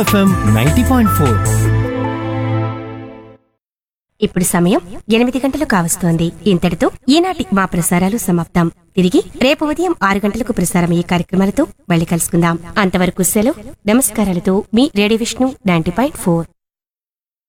FM 90.4. ఇప్పుడు సమయం 8 గంటలు కావస్తోంది. ఇంతటితో ఈనాటి మా ప్రసారాలు సమాప్తం. తిరిగి రేపు ఉదయం 6 గంటలకు ప్రసారం ఈ కార్యక్రమాలతో మళ్ళీ కలుసుకుందాం. అంతవరకు సెలవు. నమస్కారాలతో మీ రేడియో విష్ణు 90.4.